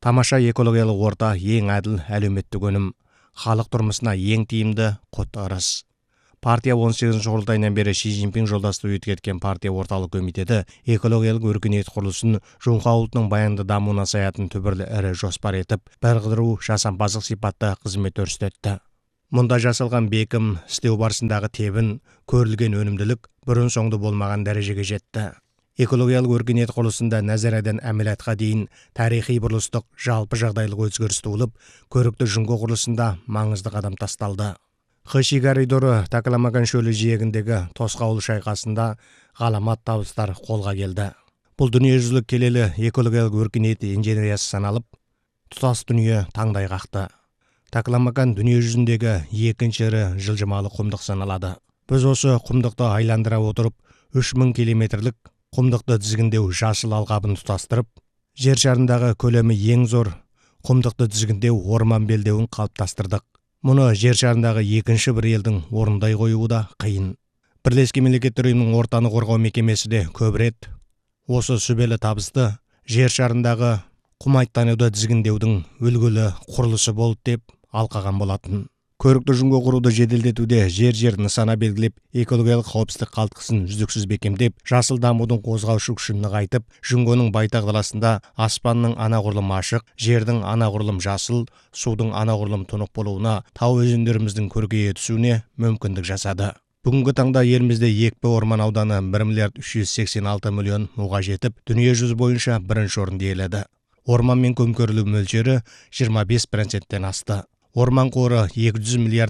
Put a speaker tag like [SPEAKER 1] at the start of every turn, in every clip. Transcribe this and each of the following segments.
[SPEAKER 1] Тамаша экологиялық орта ең әділ әлеуметтік өнім, халық тұрмысына ең тиімді қотарыс. Партия 18-ші құрылтайынан бері Ши Цзиньпин жолдасты өткеткен партия орталық комитеті экологиялық өркениет құрылысын жоңқа ұлтының баянды дамуына саятын түбірлі ірі жоспар етіп, бір қыдыру жасампаздық сипатта қызмет өрістетті. Мұнда жасалған бекім, істеу барысындағы тебін, көрілген өнімділік бұрын соңды болмаған дәрежеге жетті. Экологиялық өркениет құрылысында нәзарадан әмелиятқа дейін тарихи бұрылыстық жалпы жағдайлық өзгеріс туылып, көрікті жүңгі құрылысында маңызды қадам тасталды. Хыши коридоры Такаламаган шөлі жиегіндегі тосқауыл шайқасында ғаламат табыстар қолға келді. Бұл дүниежүзілік келелі экологиялық өркениет инженериясы саналып, тұтас дүние таңдай қақты. Такаламаган дүние жүзіндегі екінші ірі жылжымалы құмдық саналады. Біз осы құмдықты айландыра отырып, 3000 километрлік құмдықты тізгіндеу жасыл алқабын тұтастырып, жер шарындағы көлемі ең зор құмдықты тізгіндеу орман белдеуін қалыптастырдық. Мұны жер шарындағы екінші бір елдің орындай қоюы да қиын. Бірлескен мемлекеттер ұйымының ортаны қорғау мекемесі де көп рет осы сүбелі табысты жер шарындағы құмайттануды тізгіндеудің үлгілі құрылысы болды деп алқаған болатын. Көрікті жүңгі құруды жеделдетуде жер нысана белгілеп, экологиялық қауіпсіздік қалтқысын үздіксіз бекемдеп, жасыл дамудың қозғаушы күшін нығайтып, жүңгінің байтақ даласында аспанның анағұрлым ашық, жердің анағұрлым жасыл, судың анағұрлым тұнық болуына, тау өзендеріміздің көркейе түсуіне мүмкіндік жасады. Бүгінгі таңда елімізде екпе орман ауданы 1 миллиард 386 миллион муға жетіп, дүние жүзі бойынша бірінші орынды иеленді. Орман мен көмкерілу мөлшері 25%-тен асты. Орман қоры 200 миллиард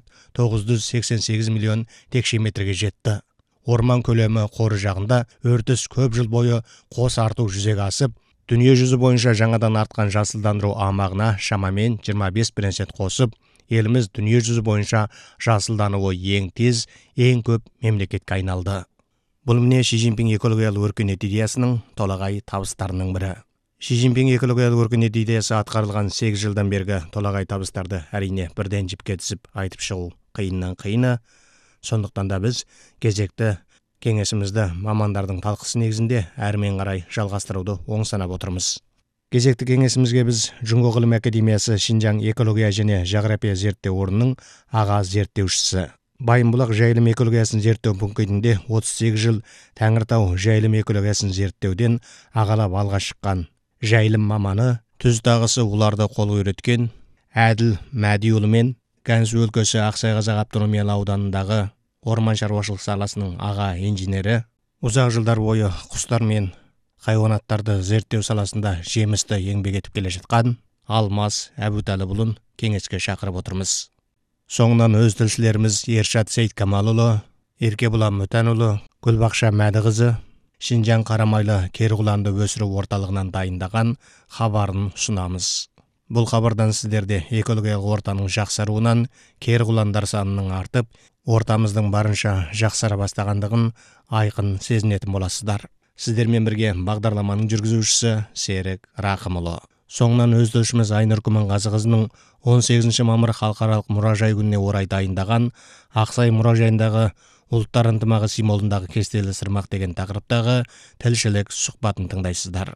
[SPEAKER 1] 988 миллион текше метрге жетті. Орман көлемі қоры жағында өртіс көп жыл бойы қос арту жүзеге асып, дүние жүзі бойынша жаңадан артқан жасылдандыру аумағына шамамен 25% қосып, еліміз дүние жүзі бойынша жасылдануы ең тез, ең көп мемлекетке айналды. Бұл міне Ши Цзиньпин экологиялық өркениет идеясының толағай табыстарының бірі. Ши Цзиньпин экологиялық өркениет идеясы атқарылған 8 жылдан бергі толағай табыстарды әрине бірден жіпке тізіп айтып шығу қиыннан қиыны. Сондықтан да біз кезекті кеңесімізді мамандардың талқысы негізінде әрмен қарай жалғастыруды оң санап отырмыз. Кезекті кеңесімізге біз Жүңгі ғылым академиясы Шинжаң экология және жағрапия зерттеу орнының аға зерттеушісі, Байымбұлақ жайылым экологиясын зерттеу пунктінде 38 жыл Тәңіртау жайылым экологиясын зерттеуден ағалап алға шыққан жайылым маманы, түз тағысы уларды қол үйреткен Әділ Мәдиұлы мен Gansu өлкесі Ақсай-Қазақ автономиялы ауданындағы орман шаруашылық саласының аға инженері, ұзақ жылдар бойы құстар мен хайуанаттарды зерттеу саласында жемісті еңбек етіп келе жатқан Алмас Әбутәліпұлын кеңеске шақырып отырмыз. Соңынан өз тілшілеріміз Ершат Сейткамалұлы, Еркебұлан Мүтәнұлы, Гүлбақша Мәдіқызы Шинжаң қарамайлы керғұланды өсіру орталығынан дайындаған хабарын ұсынамыз. Бұл хабардан сіздерде экологиялық ортаның жақсаруынан, керғұландар санының артып, ортамыздың барынша жақсара бастағандығын айқын сезінетін боласыздар. Сіздермен бірге бағдарламаның жүргізушісі Серік Рақымұлы. Соңынан өз тілшіміз Айнұр Күмәнғазықызының 18 мамыр халықаралық мұражай күніне орай дайындаған Ақсай мұражайындағы ұлттар ынтымағы символындағы кестелі сырмақ деген тақырыптағы тілшілік сұхбатын тыңдайсыздар.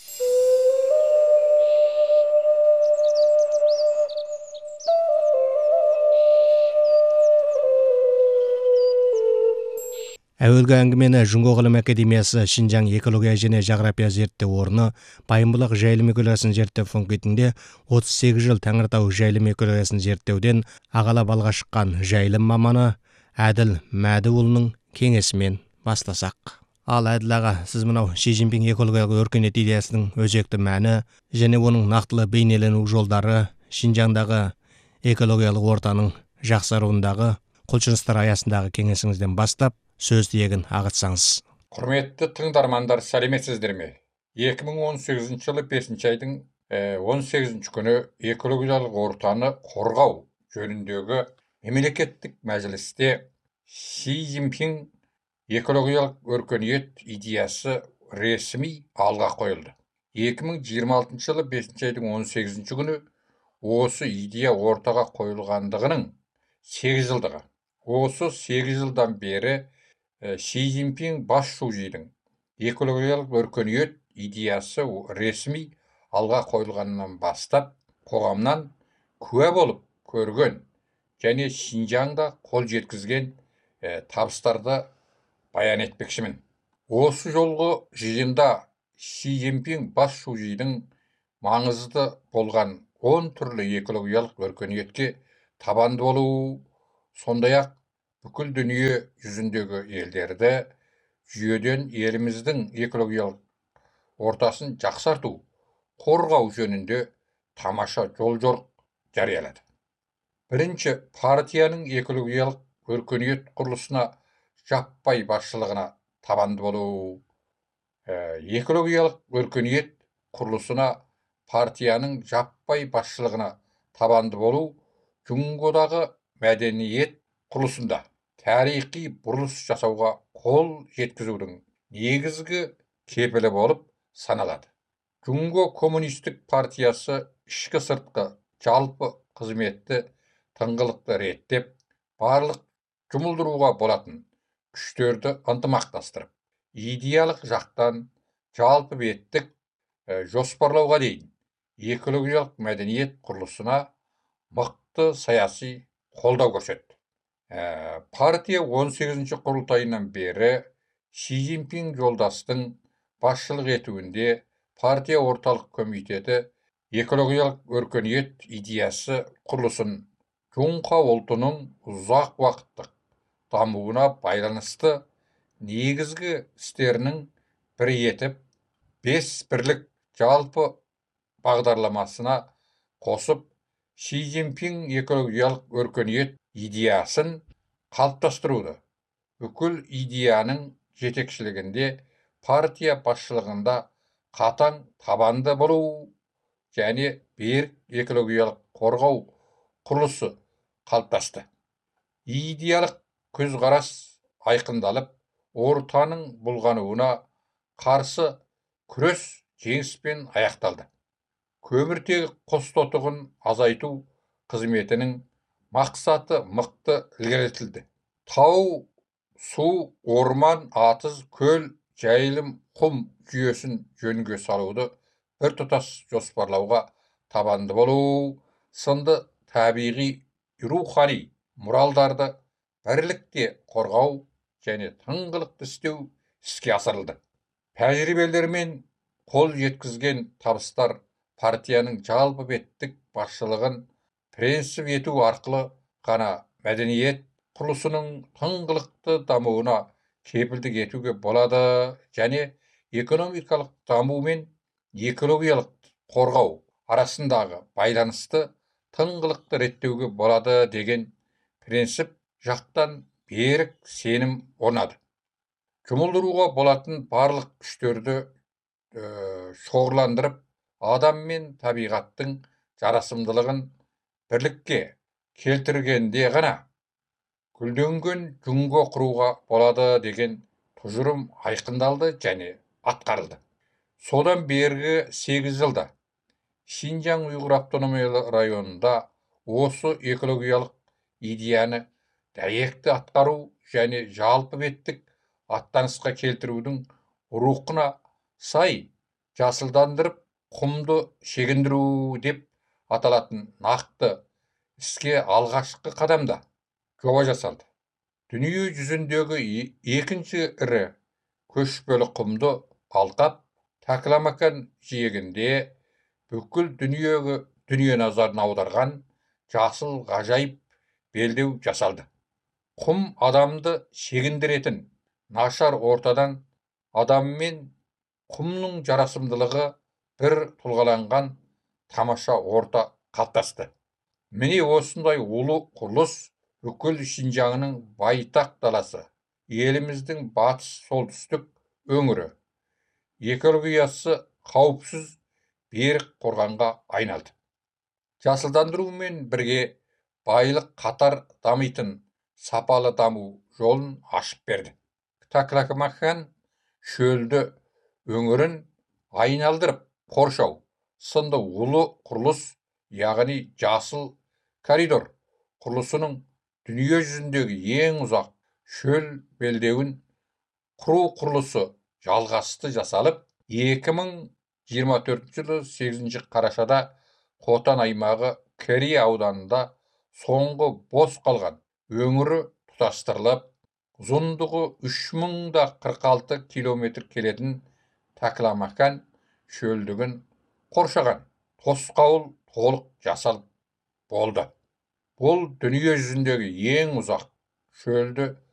[SPEAKER 1] Әуелгі әңгімені Жүңгі ғылым академиясы Шинжаң экология және жағрапия зерттеу орны Байымбұлақ жайылым экологиясын зерттеу пунктінде 38 жыл Тәңіртау жайылым экологиясын зерттеуден ағалап алға шыққан жайылым маманы Әділ Мәдіұлының кеңесімен бастасақ. Ал Әділ аға, сіз мынау Ши Цзиньпин экологиялық өркениет идеясының өзекті мәні және оның нақтылы бейнелену жолдары, Шинжаңдағы экологиялық ортаның жақсаруындағы құлшыныстар аясындағы кеңесіңізден бастап сөз тиегін ағытсаңыз.
[SPEAKER 2] Құрметті тыңдармандар, сәлеметсіздер ме? 2018 жылы 5 айдың 18 күні экологиялық ортаны қорғау жөніндегі мемлекеттік мәжілісте Ши Цзиньпин экологиялық өркениет идеясы ресми алға қойылды. 2026 жылы 5 айдың 18 күні осы идея ортаға қойылғандығының 8 жылдығы. Осы 8 жылдан бері Ши Цзиньпин бас шужидің экологиялық өркениет идеясы ресми алға қойылғаннан бастап қоғамнан куә болып көрген және Шинжаңда қол жеткізген табыстарды баян етпекшімін. Осы жолғы жиында Ши Цзиньпин бас шужидің маңызды болған 10 түрлі экологиялық өркениетке табанды болу, сондай-ақ бүкіл дүние жүзіндегі елдерді жүйеден еліміздің экологиялық ортасын жақсарту, қорғау жөнінде тамаша жол-жорық жариялады. Бірінші, партияның экологиялық өркениет құрылысына жаппай басшылығына табанды болу. Экологиялық өркениет құрылысына партияның жаппай басшылығына табанды болу Жұңғодағы мәдениет құрылысында тарихи бұрылыс жасауға қол жеткізудің негізгі кепілі болып саналады. Жұңго коммунистік партиясы ішкі сыртқы жалпы қызметті тыңғылықты реттеп, барлық жұмылдыруға болатын күштерді ынтымақтастырып, идеялық жақтан жалпы беттік жоспарлауға дейін экологиялық мәдениет құрылысына мықты саяси қолдау көрсетті. Партия 18-ші құрылтайынан бері Ши Цзиньпин жолдастың басшылық етуінде партия орталық комитеті экологиялық өркениет идеясы құрылысын Жұңқа ұлтының ұзақ уақыттық дамуына байланысты негізгі істерінің бірі етіп, 5 бірлік жалпы бағдарламасына қосып, Ши Цзиньпин экологиялық өркениет идеясын қалыптастыруды. Бүкіл идеяның жетекшілігінде партия басшылығында қатаң табанды болу және берік экологиялық қорғау құрылысы қалыптасты. Идеялық көзқарас айқындалып, ортаның бұлғануына қарсы күрес жеңіспен аяқталды. Көміртегі қос тотығын азайту қызметінің мақсаты мықты ілгерілетілді. Тау, су, орман, атыз, көл, жайылым, құм жүйесін жөнге салуды біртұтас жоспарлауға табанды болу сынды табиғи рухани мұралдарды бірлікте қорғау және тыңғылықты істеу іске асырылды. Тәжірибелермен қол жеткізген табыстар партияның жалпы беттік басшылығын принцип ету арқылы ғана мәдениет құрылысының тыңғылықты дамуына кепілдік етуге болады және экономикалық даму мен экологиялық қорғау арасындағы байланысты тыңғылықты реттеуге болады деген принцип жақтан берік сенім орнады. Жұмылдыруға болатын барлық күштерді шоғырландырып, адам мен табиғаттың жарасымдылығын бірлікке келтіргенде ғана гүлденген Жұңго құруға болады деген тұжырым айқындалды және атқарылды. Содан бергі 8 жылда Шинжаң Уйғур автономиялы районында осы экологиялық идеяны дәйекті атқару және жалпы беттік аттанысқа келтірудің рухына сай жасылдандырып, құмды шегіндіру деп аталатын нақты іске алғашқы қадамда жоба жасалды. Дүние жүзіндегі екінші ірі көшпелі құмды алқап Такламакан жиегінде бүкіл дүние назарын аударған жасыл ғажайып белдеу жасалды. Құм адамды шегіндіретін нашар ортадан адам мен құмның жарасымдылығы бір тұлғаланған тамаша орта қалыптасты. Міне осындай ұлы құрылыс бүкіл Шинжаңның байтақ даласы, еліміздің батыс солтүстік өңірі экологиясы қауіпсіз берік қорғанға айналды. Жасылдандырумен бірге байлық қатар дамитын сапалы даму жолын ашып берді. Такламакан шөлді өңірін айналдырып қоршау сынды ұлы құрылыс, яғни жасыл коридор құрылысының дүние жүзіндегі ең ұзақ шөл белдеуін құру құрылысы жалғасты жасалып, 2000 жылы 8 қарашада Қотан аймағы Керей ауданында соңғы бос қалған өңірі тұтастырылып, ұзындығы 3046 километр келетін Такламакан шөлдігін қоршаған тосқауыл толық жасалып болды. Бұл дүние жүзіндегі ең ұзақ шөлді